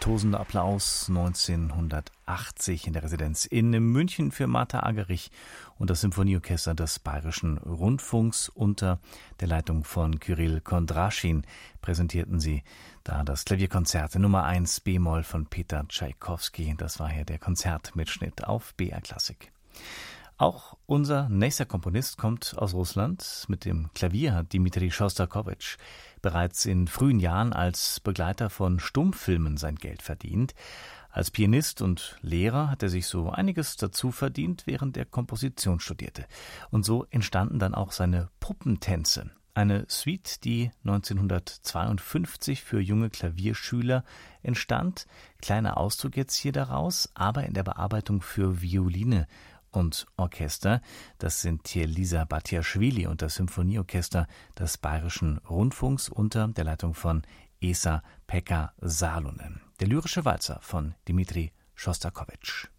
tosender Applaus 1980 in der Residenz in München für Martha Argerich und das Symphonieorchester des Bayerischen Rundfunks unter der Leitung von Kyrill Kondraschin präsentierten sie da das Klavierkonzert Nummer 1 B-Moll von Peter Tschaikowski. Das war hier der Konzertmitschnitt auf BR Klassik. Auch unser nächster Komponist kommt aus Russland. Mit dem Klavier hat Dmitri Schostakowitsch bereits in frühen Jahren als Begleiter von Stummfilmen sein Geld verdient. Als Pianist und Lehrer hat er sich so einiges dazu verdient, während er Komposition studierte. Und so entstanden dann auch seine Puppentänze. Eine Suite, die 1952 für junge Klavierschüler entstand. Kleiner Ausdruck jetzt hier daraus, aber in der Bearbeitung für Violine und Orchester. Das sind hier Lisa Batiaschwili und das Symphonieorchester des Bayerischen Rundfunks unter der Leitung von Esa-Pekka Salonen. Der lyrische Walzer von Dmitri Schostakowitsch.